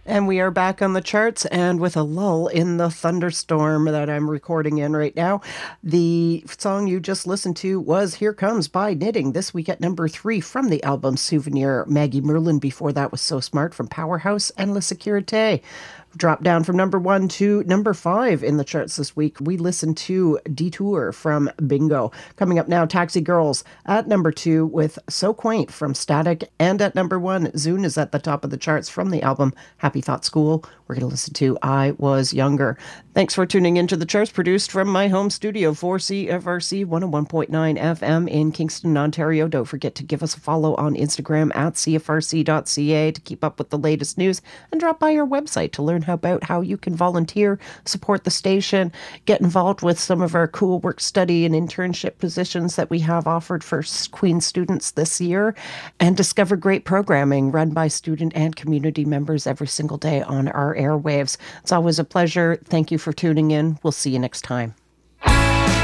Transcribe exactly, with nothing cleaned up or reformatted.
And we are back on the charts, and with a lull in the thunderstorm that I'm recording in right now. The song you just listened to was Here Comes by Knitting, this week at number three from the album Souvenir. Maggie Merlin before that was So Smart from Powerhouse and La Securite. Dropped down from number one to number five in the charts this week. We listened to Detour from Bingo. Coming up now, Taxi Girls at number two with So Quaint from Static. And at number one, Zune is at the top of the charts from the album Happy Thought School. We're going to listen to I Was Younger. Thanks for tuning into the charts, produced from my home studio for C F R C one oh one point nine F M in Kingston, Ontario. Don't forget to give us a follow on Instagram at C F R C dot C A to keep up with the latest news, and drop by our website to learn about how you can volunteer, support the station, get involved with some of our cool work study and internship positions that we have offered for Queen's students this year, and discover great programming run by student and community members every single day on our airwaves. It's always a pleasure. Thank you for tuning in. We'll see you next time.